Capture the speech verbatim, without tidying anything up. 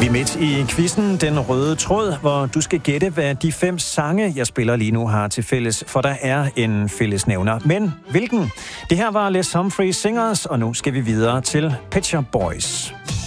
Vi er midt i quizzen Den Røde Tråd, hvor du skal gætte, hvad de fem sange, jeg spiller lige nu, har til fælles, for der er en fællesnævner. Men hvilken? Det her var Les Humphrey Singers, og nu skal vi videre til Pet Shop Boys.